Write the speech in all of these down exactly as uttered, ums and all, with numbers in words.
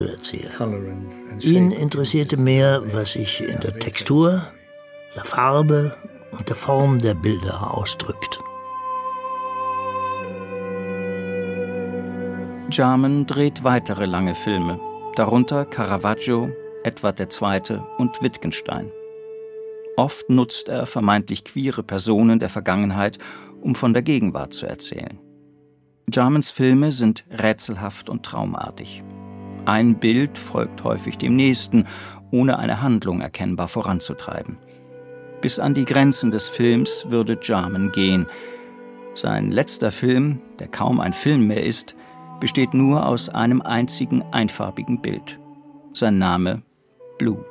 erzählen. Ihn interessierte mehr, was sich in der Textur, der Farbe und der Form der Bilder ausdrückt. Jarman dreht weitere lange Filme, darunter Caravaggio, Edward der Zweite und Wittgenstein. Oft nutzt er vermeintlich queere Personen der Vergangenheit, um von der Gegenwart zu erzählen. Jarmans Filme sind rätselhaft und traumartig. Ein Bild folgt häufig dem nächsten, ohne eine Handlung erkennbar voranzutreiben. Bis an die Grenzen des Films würde Jarman gehen. Sein letzter Film, der kaum ein Film mehr ist, besteht nur aus einem einzigen einfarbigen Bild. Sein Name Blue.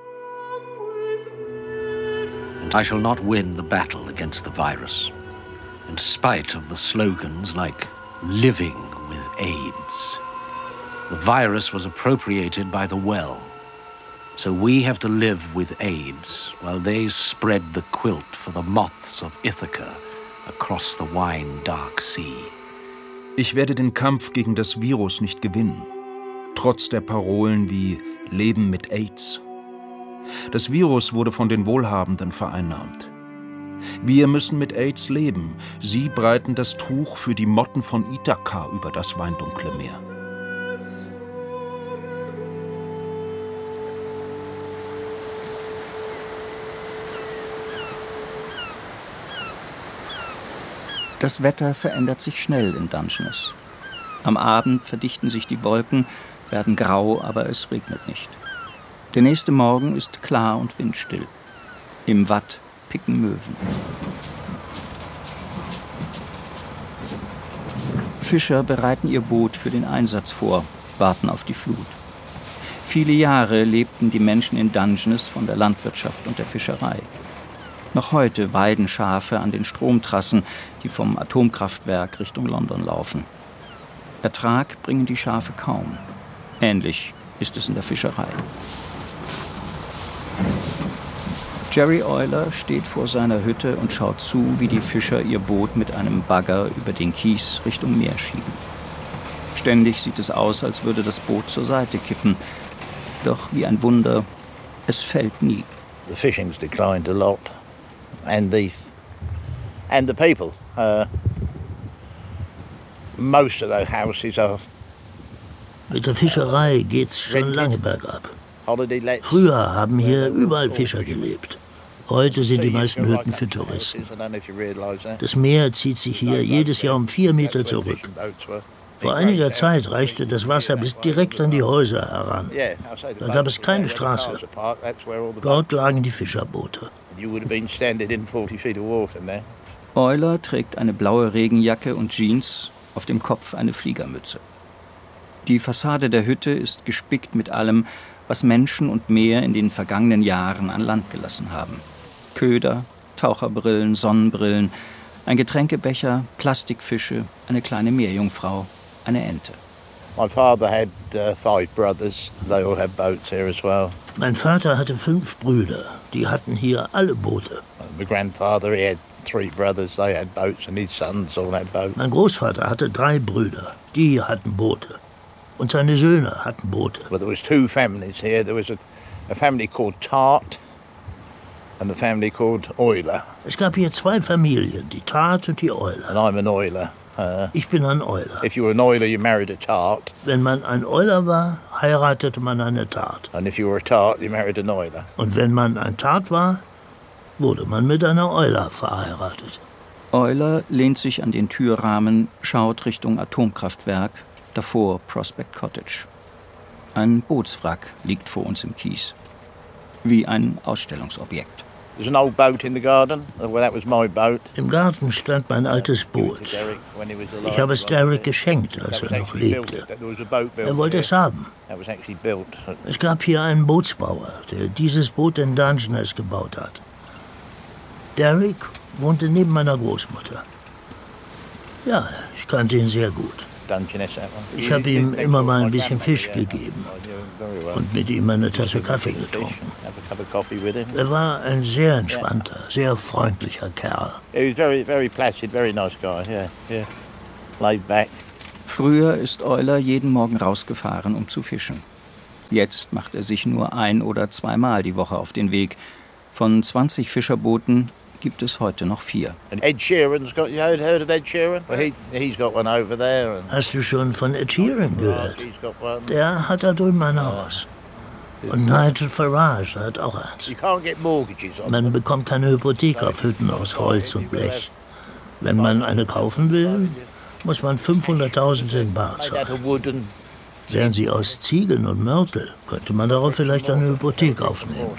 I shall not win the battle against the virus, in spite of the slogans like living with AIDS. The virus was appropriated by the well, so we have to live with AIDS while they spread the quilt for the moths of Ithaca across the wine-dark sea. Ich werde den Kampf gegen das Virus nicht gewinnen, trotz der Parolen wie Leben mit AIDS. Das Virus wurde von den Wohlhabenden vereinnahmt. Wir müssen mit AIDS leben. Sie breiten das Tuch für die Motten von Ithaka über das weindunkle Meer. Das Wetter verändert sich schnell in Dungeness. Am Abend verdichten sich die Wolken, werden grau, aber es regnet nicht. Der nächste Morgen ist klar und windstill. Im Watt picken Möwen. Fischer bereiten ihr Boot für den Einsatz vor, warten auf die Flut. Viele Jahre lebten die Menschen in Dungeness von der Landwirtschaft und der Fischerei. Noch heute weiden Schafe an den Stromtrassen, die vom Atomkraftwerk Richtung London laufen. Ertrag bringen die Schafe kaum. Ähnlich ist es in der Fischerei. Jerry Euler steht vor seiner Hütte und schaut zu, wie die Fischer ihr Boot mit einem Bagger über den Kies Richtung Meer schieben. Ständig sieht es aus, als würde das Boot zur Seite kippen. Doch wie ein Wunder, es fällt nie. The fishing's declined a lot. And the and the people. Uh, most of those houses are. Mit der Fischerei geht's schon lange bergab. Früher haben hier überall Fischer gelebt. Heute sind die meisten Hütten für Touristen. Das Meer zieht sich hier jedes Jahr um vier Meter zurück. Vor einiger Zeit reichte das Wasser bis direkt an die Häuser heran. Da gab es keine Straße. Dort lagen die Fischerboote. Euler trägt eine blaue Regenjacke und Jeans, auf dem Kopf eine Fliegermütze. Die Fassade der Hütte ist gespickt mit allem, was Menschen und Meer in den vergangenen Jahren an Land gelassen haben. Köder, Taucherbrillen, Sonnenbrillen, ein Getränkebecher, Plastikfische, eine kleine Meerjungfrau, eine Ente. My father had uh, five brothers. They all had boats here as well. Mein Vater hatte fünf Brüder. Die hatten hier alle Boote. My grandfather, he had three brothers. They had boats, and his sons all had boats. Mein Großvater hatte drei Brüder. Die hatten Boote. Und seine Söhne hatten Boote. Well, there was two families here. There was a, a family called Tart and a family called Euler. Es gab hier zwei Familien, die Tart und die Euler. And I'm an Euler. Uh, ich bin ein Euler. If you were an Euler, you married a Tart. Wenn man ein Euler war, heiratete man eine Tart. And if you were a Tart, you married an Euler. Und wenn man ein Tart war, wurde man mit einer Euler verheiratet. Euler lehnt sich an den Türrahmen, schaut Richtung Atomkraftwerk, davor Prospect Cottage. Ein Bootswrack liegt vor uns im Kies. Wie ein Ausstellungsobjekt. There's an old boat in the garden. Well, that was my boat. Im Garten stand mein altes Boot. Ich habe es Derek geschenkt, als er noch lebte. Er wollte es haben. Es gab hier einen Bootsbauer, der dieses Boot in Dungeness gebaut hat. Derek wohnte neben meiner Großmutter. Ja, ich kannte ihn sehr gut. Ich habe ihm immer mal ein bisschen Fisch gegeben und mit ihm eine Tasse Kaffee getrunken. Er war ein sehr entspannter, sehr freundlicher Kerl. Früher ist Euler jeden Morgen rausgefahren, um zu fischen. Jetzt macht er sich nur ein- oder zweimal die Woche auf den Weg. Von zwanzig Fischerbooten gibt es heute noch vier. Ed Sheeran's got, you heard of Ed Sheeran? Well, he, he's got one over there. Hast du schon von Ed Sheeran gehört? Der hat da drüben ein Haus. Und Nigel Farage hat auch eins. Man bekommt keine Hypothek auf Hütten aus Holz und Blech. Wenn man eine kaufen will, muss man fünfhunderttausend in bar zahlen. Wären sie aus Ziegeln und Mörtel, könnte man darauf vielleicht eine Hypothek aufnehmen.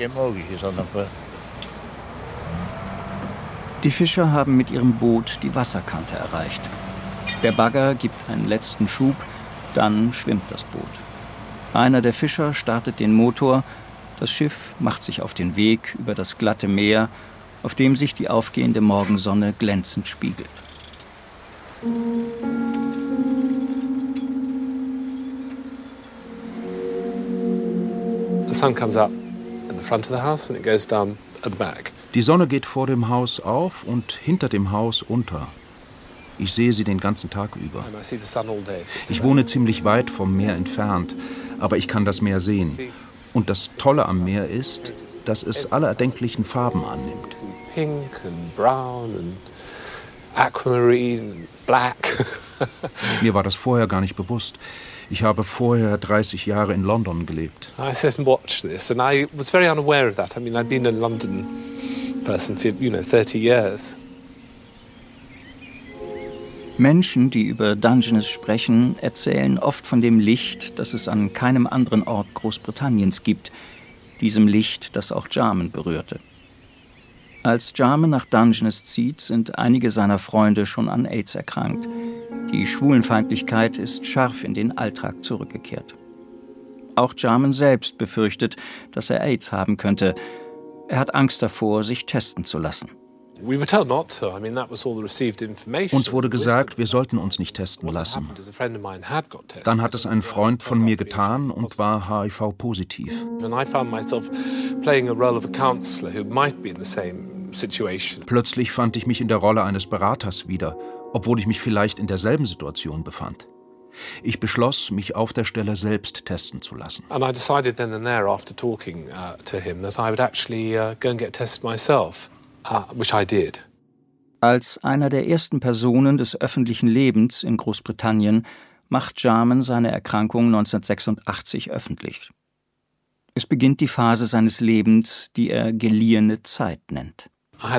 Die Fischer haben mit ihrem Boot die Wasserkante erreicht. Der Bagger gibt einen letzten Schub, dann schwimmt das Boot. Einer der Fischer startet den Motor, das Schiff macht sich auf den Weg über das glatte Meer, auf dem sich die aufgehende Morgensonne glänzend spiegelt. The sun comes up in the front of the house and it goes down at the back. Die Sonne geht vor dem Haus auf und hinter dem Haus unter. Ich sehe sie den ganzen Tag über. Ich wohne ziemlich weit vom Meer entfernt, aber ich kann das Meer sehen. Und das Tolle am Meer ist, dass es alle erdenklichen Farben annimmt. Pink and brown and aquamarine and black. Mir war das vorher gar nicht bewusst. Ich habe vorher dreißig Jahre in London gelebt. I sat and watched this and I was very unaware of that. I mean, I'd been a London person for, you know, thirty years. Menschen, die über Dungeness sprechen, erzählen oft von dem Licht, das es an keinem anderen Ort Großbritanniens gibt, diesem Licht, das auch Jarman berührte. Als Jarman nach Dungeness zieht, sind einige seiner Freunde schon an AIDS erkrankt. Die Schwulenfeindlichkeit ist scharf in den Alltag zurückgekehrt. Auch Jarman selbst befürchtet, dass er AIDS haben könnte. Er hat Angst davor, sich testen zu lassen. Uns wurde gesagt, wir sollten uns nicht testen lassen. Dann hat es ein Freund von mir getan und war H I V-positiv. Plötzlich fand ich mich in der Rolle eines Beraters wieder, obwohl ich mich vielleicht in derselben Situation befand. Ich beschloss, mich auf der Stelle selbst testen zu lassen. And I decided then and there, after talking uh, to him, that I would actually uh, go and get tested myself. Uh, which I did. Als einer der ersten Personen des öffentlichen Lebens in Großbritannien macht Jarman seine Erkrankung neunzehnhundertsechsundachtzig öffentlich. Es beginnt die Phase seines Lebens, die er geliehene Zeit nennt.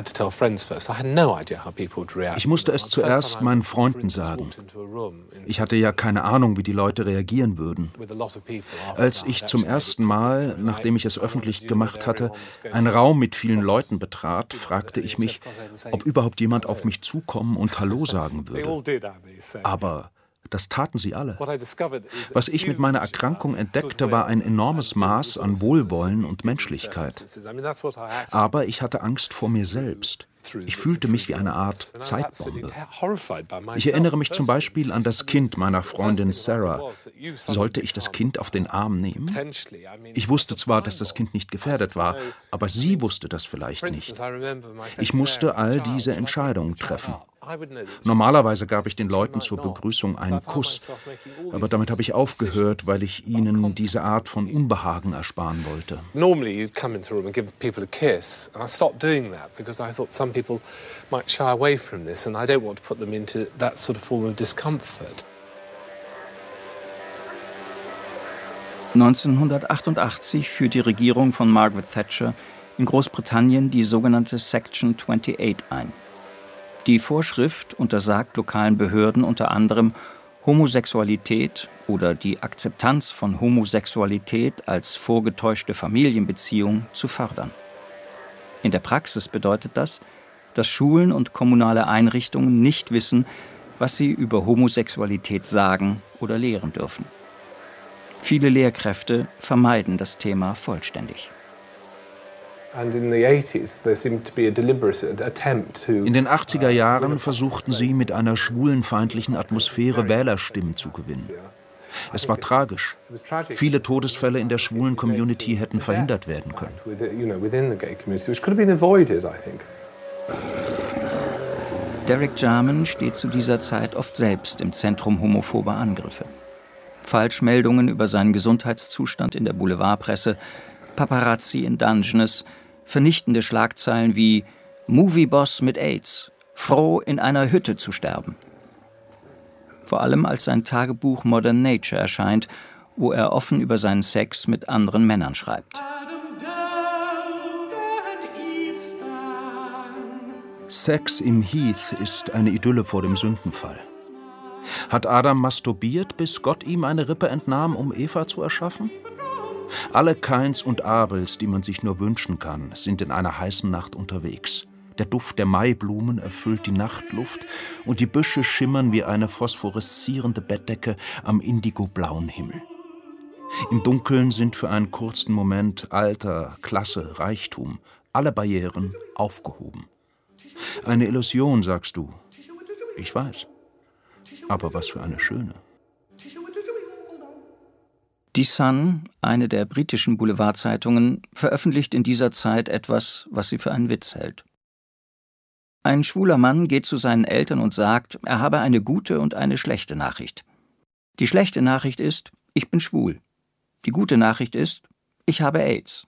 Ich musste es zuerst meinen Freunden sagen. Ich hatte ja keine Ahnung, wie die Leute reagieren würden. Als ich zum ersten Mal, nachdem ich es öffentlich gemacht hatte, einen Raum mit vielen Leuten betrat, fragte ich mich, ob überhaupt jemand auf mich zukommen und Hallo sagen würde. Aber das taten sie alle. Was ich mit meiner Erkrankung entdeckte, war ein enormes Maß an Wohlwollen und Menschlichkeit. Aber ich hatte Angst vor mir selbst. Ich fühlte mich wie eine Art Zeitbombe. Ich erinnere mich zum Beispiel an das Kind meiner Freundin Sarah. Sollte ich das Kind auf den Arm nehmen? Ich wusste zwar, dass das Kind nicht gefährdet war, aber sie wusste das vielleicht nicht. Ich musste all diese Entscheidungen treffen. Normalerweise gab ich den Leuten zur Begrüßung einen Kuss, aber damit habe ich aufgehört, weil ich ihnen diese Art von Unbehagen ersparen wollte. Normally you'd come into the room and give people a kiss, and I stopped doing that because I thought some people might shy away from this, and I don't want to put them into that sort of form of discomfort. neunzehnhundertachtundachtzig führt die Regierung von Margaret Thatcher in Großbritannien die sogenannte Section achtundzwanzig ein. Die Vorschrift untersagt lokalen Behörden unter anderem, Homosexualität oder die Akzeptanz von Homosexualität als vorgetäuschte Familienbeziehung zu fördern. In der Praxis bedeutet das, dass Schulen und kommunale Einrichtungen nicht wissen, was sie über Homosexualität sagen oder lehren dürfen. Viele Lehrkräfte vermeiden das Thema vollständig. In den achtziger Jahren versuchten sie, mit einer schwulenfeindlichen Atmosphäre Wählerstimmen zu gewinnen. Es war tragisch. Viele Todesfälle in der schwulen Community hätten verhindert werden können. Derek Jarman steht zu dieser Zeit oft selbst im Zentrum homophober Angriffe. Falschmeldungen über seinen Gesundheitszustand in der Boulevardpresse, Paparazzi in Dungeness, vernichtende Schlagzeilen wie »Movieboss mit AIDS, froh in einer Hütte zu sterben«. Vor allem als sein Tagebuch Modern Nature erscheint, wo er offen über seinen Sex mit anderen Männern schreibt. Sex im Heath ist eine Idylle vor dem Sündenfall. Hat Adam masturbiert, bis Gott ihm eine Rippe entnahm, um Eva zu erschaffen? Alle Kains und Abels, die man sich nur wünschen kann, sind in einer heißen Nacht unterwegs. Der Duft der Maiblumen erfüllt die Nachtluft und die Büsche schimmern wie eine phosphoreszierende Bettdecke am indigoblauen Himmel. Im Dunkeln sind für einen kurzen Moment Alter, Klasse, Reichtum, alle Barrieren aufgehoben. Eine Illusion, sagst du. Ich weiß. Aber was für eine schöne. Die Sun, eine der britischen Boulevardzeitungen, veröffentlicht in dieser Zeit etwas, was sie für einen Witz hält. Ein schwuler Mann geht zu seinen Eltern und sagt, er habe eine gute und eine schlechte Nachricht. Die schlechte Nachricht ist, ich bin schwul. Die gute Nachricht ist, ich habe AIDS.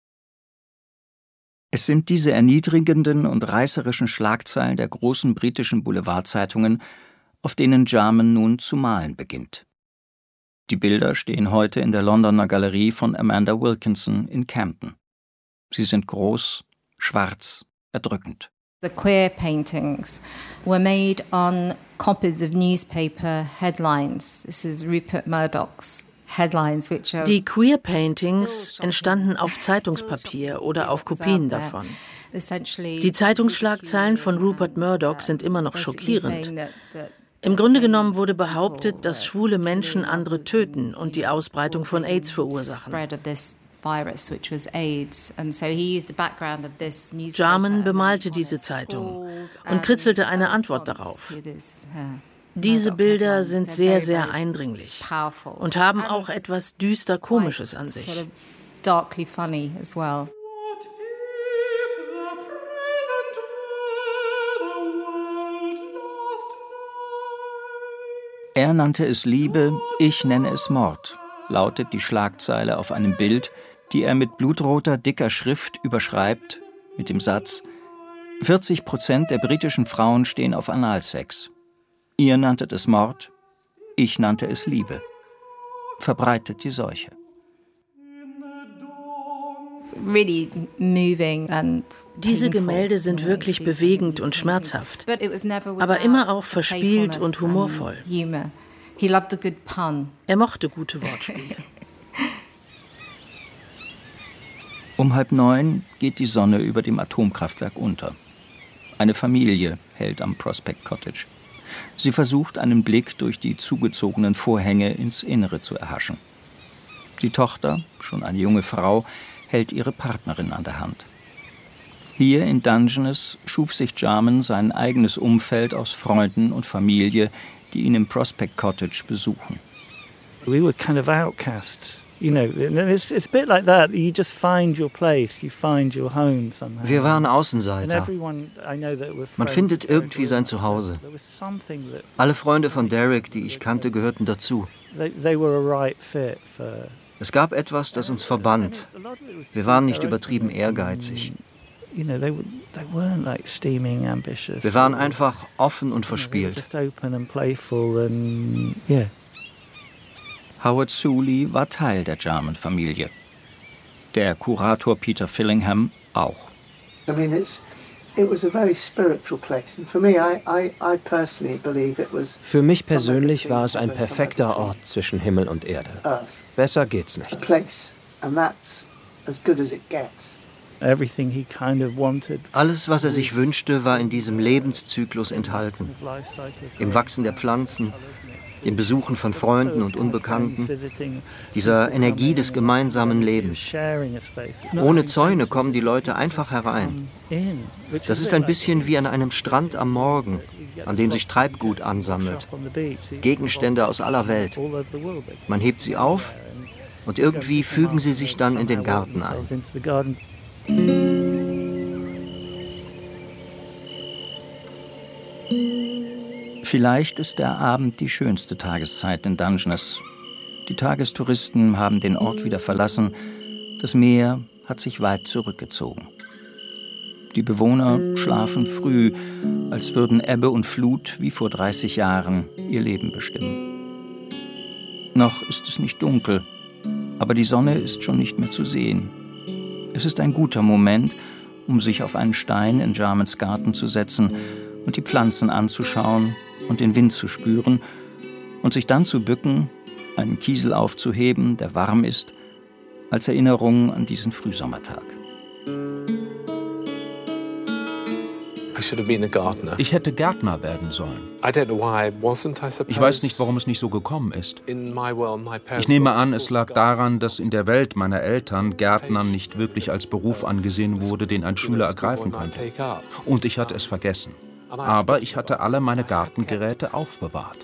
Es sind diese erniedrigenden und reißerischen Schlagzeilen der großen britischen Boulevardzeitungen, auf denen Jarman nun zu malen beginnt. Die Bilder stehen heute in der Londoner Galerie von Amanda Wilkinson in Camden. Sie sind groß, schwarz, erdrückend. The queer paintings were made on copies of newspaper headlines. This is Rupert Murdoch's headlines, which are Die Queer Paintings entstanden auf Zeitungspapier oder auf Kopien davon. Die Zeitungsschlagzeilen von Rupert Murdoch sind immer noch schockierend. Im Grunde genommen wurde behauptet, dass schwule Menschen andere töten und die Ausbreitung von AIDS verursachen. Jarman bemalte diese Zeitung und kritzelte eine Antwort darauf. Diese Bilder sind sehr, sehr eindringlich und haben auch etwas düster Komisches an sich. Er nannte es Liebe, ich nenne es Mord, lautet die Schlagzeile auf einem Bild, die er mit blutroter, dicker Schrift überschreibt, mit dem Satz: vierzig Prozent der britischen Frauen stehen auf Analsex. Ihr nanntet es Mord, ich nannte es Liebe. Verbreitet die Seuche. Diese Gemälde sind wirklich bewegend und schmerzhaft, aber immer auch verspielt und humorvoll. Er mochte gute Wortspiele. Um halb neun geht die Sonne über dem Atomkraftwerk unter. Eine Familie hält am Prospect Cottage. Sie versucht, einen Blick durch die zugezogenen Vorhänge ins Innere zu erhaschen. Die Tochter, schon eine junge Frau, hält ihre Partnerin an der Hand. Hier in Dungeness schuf sich Jarman sein eigenes Umfeld aus Freunden und Familie, die ihn im Prospect Cottage besuchen. We were kind of outcasts. You know, it's, it's a bit like that. You just find your place, you find your home somehow. Wir waren Außenseiter. Man findet irgendwie sein Zuhause. Alle Freunde von Derek, die ich kannte, gehörten dazu. Es gab etwas, das uns verband. Wir waren nicht übertrieben ehrgeizig. Wir waren einfach offen und verspielt. Howard Suley war Teil der Jarman-Familie. Der Kurator Peter Fillingham auch. Für mich persönlich war es ein perfekter Ort zwischen Himmel und Erde. Besser geht's nicht. Alles, was er sich wünschte, war in diesem Lebenszyklus enthalten. Im Wachsen der Pflanzen, dem Besuchen von Freunden und Unbekannten, dieser Energie des gemeinsamen Lebens. Ohne Zäune kommen die Leute einfach herein. Das ist ein bisschen wie an einem Strand am Morgen, an dem sich Treibgut ansammelt. Gegenstände aus aller Welt. Man hebt sie auf und irgendwie fügen sie sich dann in den Garten ein. Vielleicht ist der Abend die schönste Tageszeit in Dungeness. Die Tagestouristen haben den Ort wieder verlassen. Das Meer hat sich weit zurückgezogen. Die Bewohner schlafen früh, als würden Ebbe und Flut wie vor dreißig Jahren ihr Leben bestimmen. Noch ist es nicht dunkel, aber die Sonne ist schon nicht mehr zu sehen. Es ist ein guter Moment, um sich auf einen Stein in Jarmans Garten zu setzen und die Pflanzen anzuschauen und den Wind zu spüren und sich dann zu bücken, einen Kiesel aufzuheben, der warm ist, als Erinnerung an diesen Frühsommertag. Ich hätte Gärtner werden sollen. Ich weiß nicht, warum es nicht so gekommen ist. Ich nehme an, es lag daran, dass in der Welt meiner Eltern Gärtnern nicht wirklich als Beruf angesehen wurde, den ein Schüler ergreifen könnte. Und ich hatte es vergessen. Aber ich hatte alle meine Gartengeräte aufbewahrt.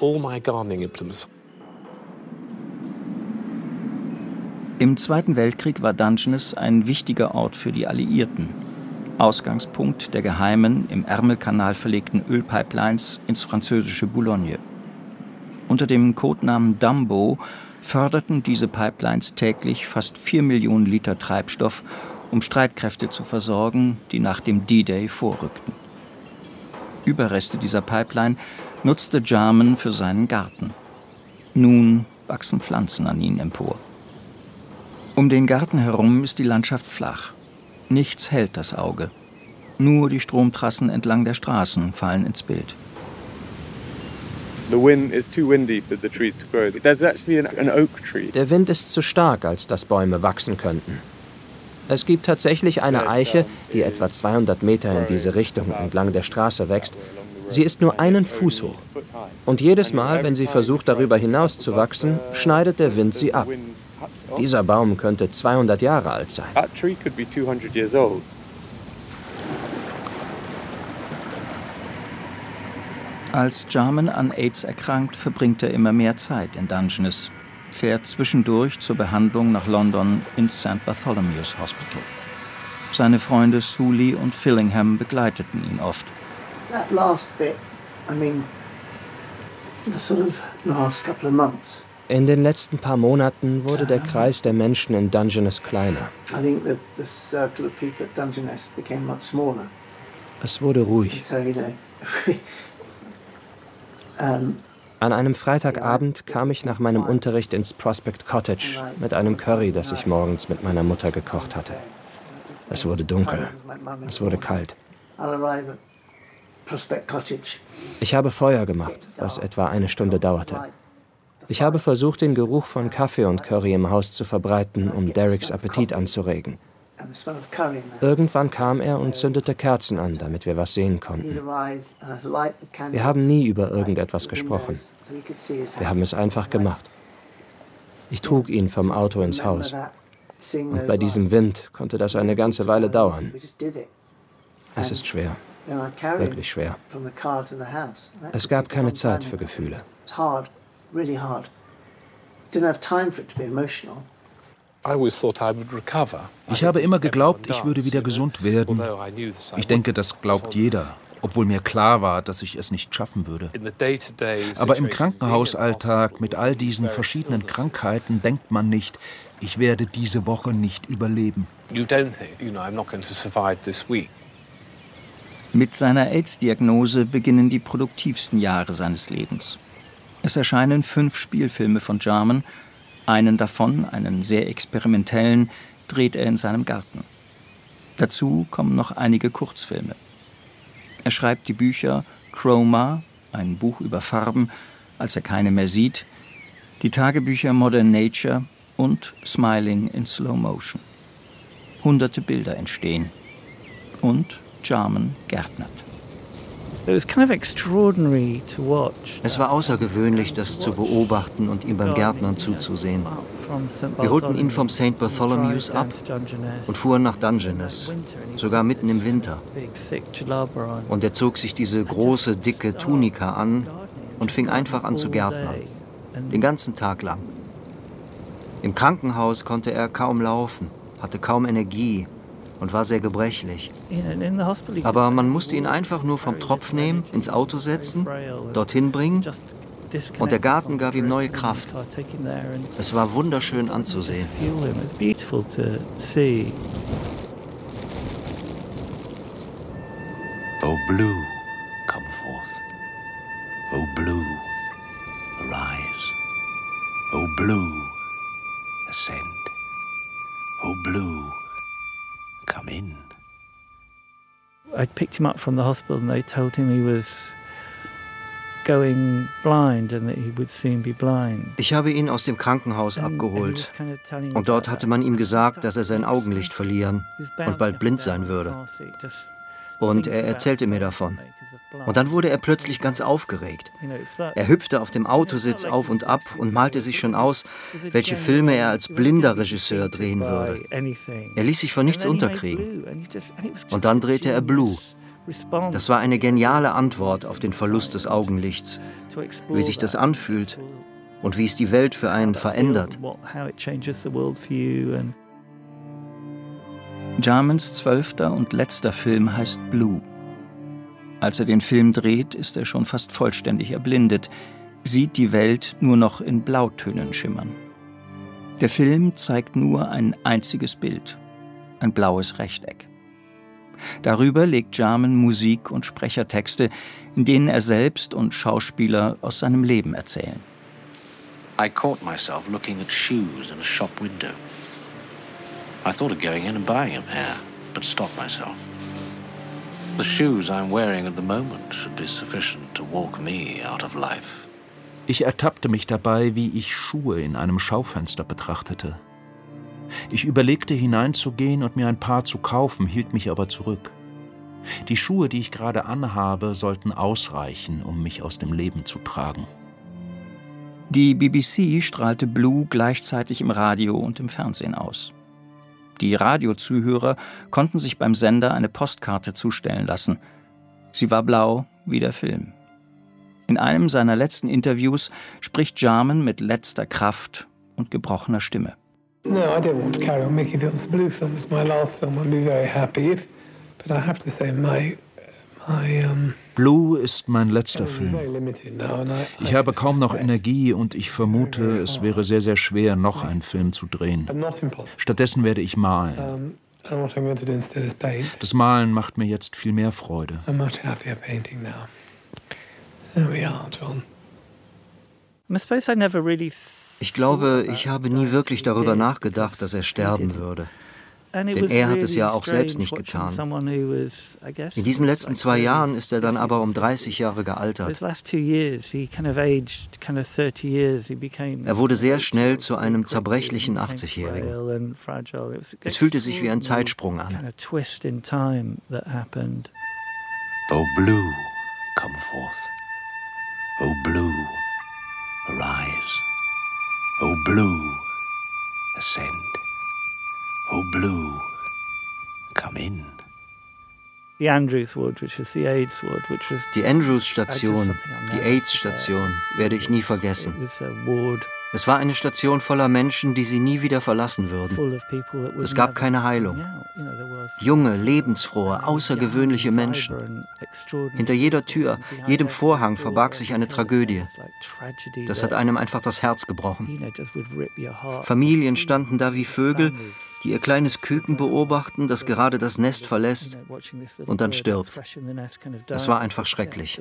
Im Zweiten Weltkrieg war Dungeness ein wichtiger Ort für die Alliierten. Ausgangspunkt der geheimen, im Ärmelkanal verlegten Ölpipelines ins französische Boulogne. Unter dem Codenamen Dumbo förderten diese Pipelines täglich fast vier Millionen Liter Treibstoff, um Streitkräfte zu versorgen, die nach dem D-Day vorrückten. Überreste dieser Pipeline nutzte Jarman für seinen Garten. Nun wachsen Pflanzen an ihnen empor. Um den Garten herum ist die Landschaft flach. Nichts hält das Auge. Nur die Stromtrassen entlang der Straßen fallen ins Bild. Der Wind ist zu stark, als dass Bäume wachsen könnten. Es gibt tatsächlich eine Eiche, die etwa zweihundert Meter in diese Richtung entlang der Straße wächst. Sie ist nur einen Fuß hoch. Und jedes Mal, wenn sie versucht, darüber hinaus zu wachsen, schneidet der Wind sie ab. Dieser Baum könnte zweihundert Jahre alt sein. Als Jarman an AIDS erkrankt, verbringt er immer mehr Zeit in Dungeness, fährt zwischendurch zur Behandlung nach London ins Saint Bartholomew's Hospital. Seine Freunde Sully und Fillingham begleiteten ihn oft. That last bit, I mean, the sort of last couple of months. In den letzten paar Monaten wurde der Kreis der Menschen in Dungeness kleiner. Es wurde ruhig. An einem Freitagabend kam ich nach meinem Unterricht ins Prospect Cottage mit einem Curry, das ich morgens mit meiner Mutter gekocht hatte. Es wurde dunkel. Es wurde kalt. Ich habe Feuer gemacht, was etwa eine Stunde dauerte. Ich habe versucht, den Geruch von Kaffee und Curry im Haus zu verbreiten, um Dereks Appetit anzuregen. Irgendwann kam er und zündete Kerzen an, damit wir was sehen konnten. Wir haben nie über irgendetwas gesprochen. Wir haben es einfach gemacht. Ich trug ihn vom Auto ins Haus. Und bei diesem Wind konnte das eine ganze Weile dauern. Es ist schwer. Wirklich schwer. Es gab keine Zeit für Gefühle. Really hard. Didn't have time for it to be emotional. Ich habe immer geglaubt, ich würde wieder gesund werden. Ich denke, das glaubt jeder, obwohl mir klar war, dass ich es nicht schaffen würde. Aber im Krankenhausalltag mit all diesen verschiedenen Krankheiten denkt man nicht, ich werde diese Woche nicht überleben. Mit seiner AIDS-Diagnose beginnen die produktivsten Jahre seines Lebens. Es erscheinen fünf Spielfilme von Jarman. Einen davon, einen sehr experimentellen, dreht er in seinem Garten. Dazu kommen noch einige Kurzfilme. Er schreibt die Bücher Chroma, ein Buch über Farben, als er keine mehr sieht, die Tagebücher Modern Nature und Smiling in Slow Motion. Hunderte Bilder entstehen. Und Jarman gärtnert. Es war außergewöhnlich, das zu beobachten und ihm beim Gärtnern zuzusehen. Wir holten ihn vom Saint Bartholomew's ab und fuhren nach Dungeness, sogar mitten im Winter. Und er zog sich diese große, dicke Tunika an und fing einfach an zu gärtnern. Den ganzen Tag lang. Im Krankenhaus konnte er kaum laufen, hatte kaum Energie und war sehr gebrechlich. Aber man musste ihn einfach nur vom Tropf nehmen, ins Auto setzen, dorthin bringen Und der Garten gab ihm neue Kraft. Es war wunderschön anzusehen. O blue, come forth. O blue, arise. O blue, ascend. O blue, come in. I picked him up from the hospital and they told him he was going blind and that he would soon be blind. Ich habe ihn aus dem Krankenhaus abgeholt und dort hatte man ihm gesagt, dass er sein Augenlicht verlieren und bald blind sein würde. Und er erzählte mir davon. Und dann wurde er plötzlich ganz aufgeregt. Er hüpfte auf dem Autositz auf und ab und malte sich schon aus, welche Filme er als blinder Regisseur drehen würde. Er ließ sich von nichts unterkriegen. Und dann drehte er Blue. Das war eine geniale Antwort auf den Verlust des Augenlichts, wie sich das anfühlt und wie es die Welt für einen verändert. Jarmans zwölfter und letzter Film heißt Blue. Als er den Film dreht, ist er schon fast vollständig erblindet, sieht die Welt nur noch in Blautönen schimmern. Der Film zeigt nur ein einziges Bild, ein blaues Rechteck. Darüber legt Jarman Musik und Sprechertexte, in denen er selbst und Schauspieler aus seinem Leben erzählen. I caught myself looking at shoes in a shop window. I thought of going in and buying a pair, but stopped myself. The shoes I'm wearing at the moment should be sufficient to walk me out of life. Ich ertappte mich dabei, wie ich Schuhe in einem Schaufenster betrachtete. Ich überlegte, hineinzugehen und mir ein Paar zu kaufen, hielt mich aber zurück. Die Schuhe, die ich gerade anhabe, sollten ausreichen, um mich aus dem Leben zu tragen. Die B B C strahlte Blue gleichzeitig im Radio und im Fernsehen aus. Die Radiozuhörer konnten sich beim Sender eine Postkarte zustellen lassen. Sie war blau wie der Film. In einem seiner letzten Interviews spricht Jarman mit letzter Kraft und gebrochener Stimme. No, I don't want to carry on making films. The Blue film was my last film. I'd be very happy if, but I have to say my my um Blue ist mein letzter Film. Ich habe kaum noch Energie und ich vermute, es wäre sehr, sehr schwer, noch einen Film zu drehen. Stattdessen werde ich malen. Das Malen macht mir jetzt viel mehr Freude. Ich glaube, ich habe nie wirklich darüber nachgedacht, dass er sterben würde. Denn er hat es ja auch selbst nicht getan. In diesen letzten zwei Jahren ist er dann aber um dreißig Jahre gealtert. Er wurde sehr schnell zu einem zerbrechlichen achtzigjährigen. Es fühlte sich wie ein Zeitsprung an. O blue, come forth. O blue, arise. O blue, ascend. O blue, come in. Die Andrews-Station, die AIDS-Station, werde ich nie vergessen. Es war eine Station voller Menschen, die sie nie wieder verlassen würden. Es gab keine Heilung. Junge, lebensfrohe, außergewöhnliche Menschen. Hinter jeder Tür, jedem Vorhang verbarg sich eine Tragödie. Das hat einem einfach das Herz gebrochen. Familien standen da wie Vögel, die ihr kleines Küken beobachten, das gerade das Nest verlässt und dann stirbt. Das war einfach schrecklich.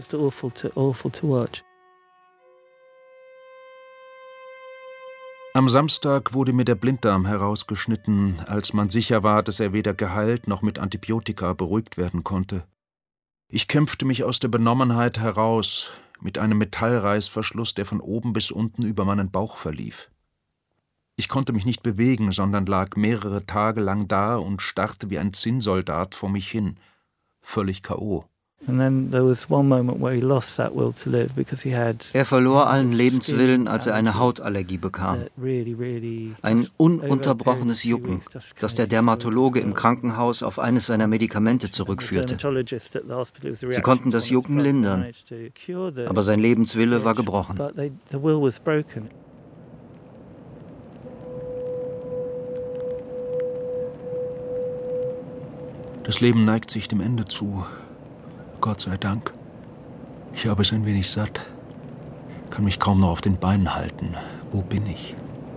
Am Samstag wurde mir der Blinddarm herausgeschnitten, als man sicher war, dass er weder geheilt noch mit Antibiotika beruhigt werden konnte. Ich kämpfte mich aus der Benommenheit heraus, mit einem Metallreißverschluss, der von oben bis unten über meinen Bauch verlief. Ich konnte mich nicht bewegen, sondern lag mehrere Tage lang da und starrte wie ein Zinnsoldat vor mich hin, völlig K O Er verlor allen Lebenswillen, als er eine Hautallergie bekam. Ein ununterbrochenes Jucken, das der Dermatologe im Krankenhaus auf eines seiner Medikamente zurückführte. Sie konnten das Jucken lindern, aber sein Lebenswille war gebrochen. Das Leben neigt sich dem Ende zu. Gott sei Dank. Ich habe es ein wenig satt. kann mich kaum noch auf den Beinen halten. Wo bin ich?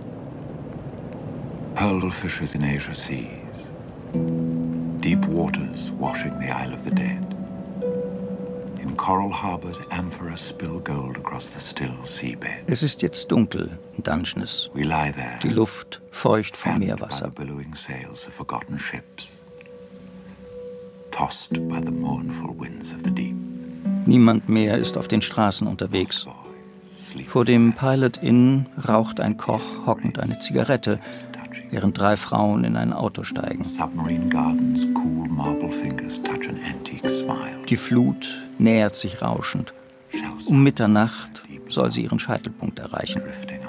Pearl fishes in Asia seas. Deep waters washing the Isle of the Dead. In coral harbors, amphoras spill gold across the still seabed. Es ist jetzt dunkel in Dungeness. We lie there, die Luft feucht vom Meerwasser. By the billowing sails of forgotten ships, tossed by the mournful winds of the deep. Niemand mehr ist auf den Straßen unterwegs. Vor dem Pilot Inn raucht ein Koch hockend eine Zigarette, während drei Frauen in ein Auto steigen. Die Flut nähert sich rauschend. Um Mitternacht soll sie ihren Scheitelpunkt erreichen.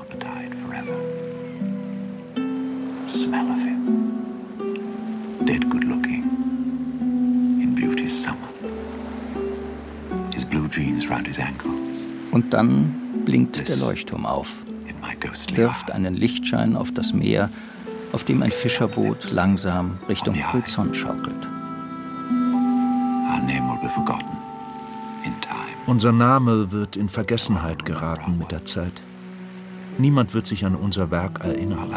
Und dann blinkt der Leuchtturm auf, wirft einen Lichtschein auf das Meer, auf dem ein Fischerboot langsam Richtung Horizont schaukelt. Unser Name wird in Vergessenheit geraten mit der Zeit. Niemand wird sich an unser Werk erinnern.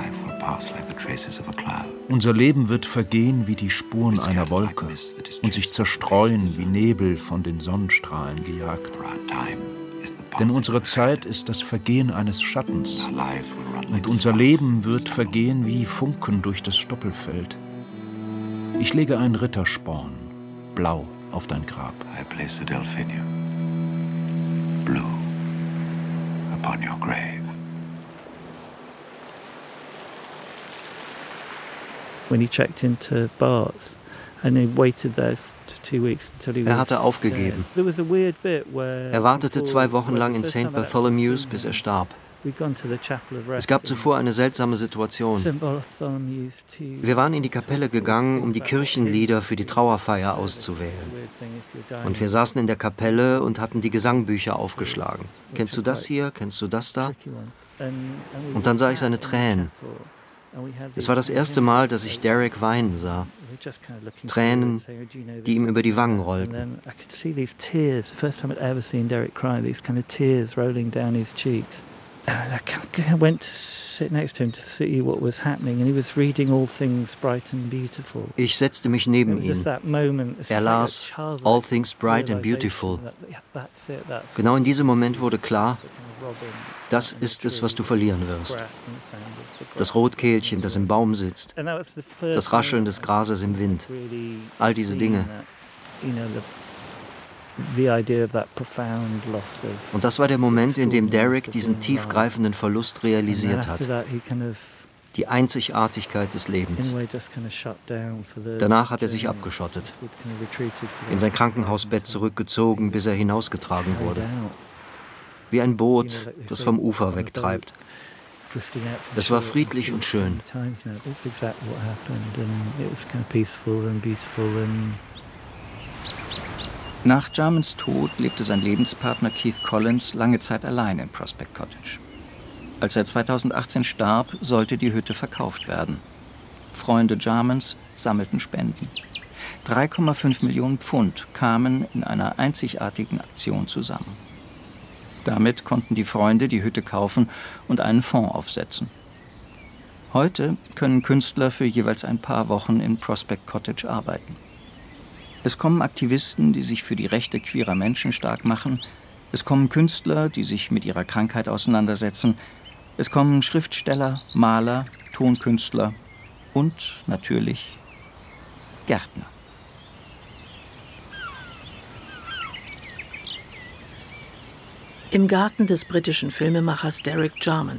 Unser Leben wird vergehen wie die Spuren einer Wolke und sich zerstreuen wie Nebel von den Sonnenstrahlen gejagt. Denn unsere Zeit ist das Vergehen eines Schattens und unser Leben wird vergehen wie Funken durch das Stoppelfeld. Ich lege einen Rittersporn, blau, auf dein Grab. I place a delphinium, blue, upon your grave. When he checked into Barts and he waited there Er hatte aufgegeben. Er wartete zwei Wochen lang in Saint Bartholomew's, bis er starb. Es gab zuvor eine seltsame Situation. Wir waren in die Kapelle gegangen, um die Kirchenlieder für die Trauerfeier auszuwählen. Und wir saßen in der Kapelle und hatten die Gesangbücher aufgeschlagen. Kennst du das hier? Kennst du das da? Und dann sah ich seine Tränen. Es war das erste Mal, dass ich Derek weinen sah. Tränen, die ihm über die Wangen rollten. I went to sit next to him to see what was happening, and he was reading all things bright and beautiful. Ich setzte mich neben ihn. Er las All Things Bright and Beautiful. Genau in diesem Moment wurde klar, das ist es, was du verlieren wirst. Das Rotkehlchen, das im Baum sitzt. Das Rascheln des Grases im Wind. All diese Dinge. Und das war der Moment, in dem Derek diesen tiefgreifenden Verlust realisiert hat. Die Einzigartigkeit des Lebens. Danach hat er sich abgeschottet, in sein Krankenhausbett zurückgezogen, bis er hinausgetragen wurde. Wie ein Boot, das vom Ufer wegtreibt. Es war friedlich und schön. Nach Jarmans Tod lebte sein Lebenspartner Keith Collins lange Zeit allein in Prospect Cottage. Als er zweitausendachtzehn starb, sollte die Hütte verkauft werden. Freunde Jarmans sammelten Spenden. drei Komma fünf Millionen Pfund kamen in einer einzigartigen Aktion zusammen. Damit konnten die Freunde die Hütte kaufen und einen Fonds aufsetzen. Heute können Künstler für jeweils ein paar Wochen in Prospect Cottage arbeiten. Es kommen Aktivisten, die sich für die Rechte queerer Menschen stark machen. Es kommen Künstler, die sich mit ihrer Krankheit auseinandersetzen. Es kommen Schriftsteller, Maler, Tonkünstler und natürlich Gärtner. Im Garten des britischen Filmemachers Derek Jarman.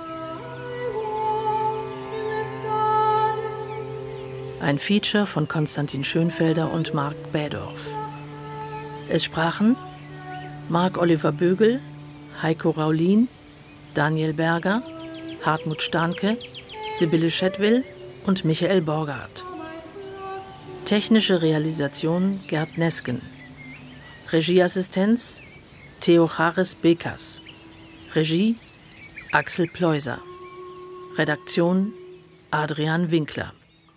Ein Feature von Konstantin Schönfelder und Marc Bädorf. Es sprachen Marc-Oliver Bögel, Heiko Raulin, Daniel Berger, Hartmut Starnke, Sibylle Schedwill und Michael Borgard. Technische Realisation Gerd Nesken. Regieassistenz Theocharis Bekas. Regie Axel Pleuser. Redaktion Adrian Winkler.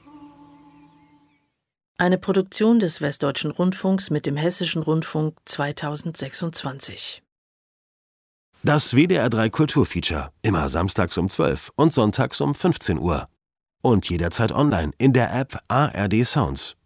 Eine Produktion des Westdeutschen Rundfunks mit dem Hessischen Rundfunk zweitausendsechsundzwanzig. Das W D R drei Kulturfeature, immer samstags um zwölf und sonntags um fünfzehn Uhr. Und jederzeit online in der App A R D Sounds.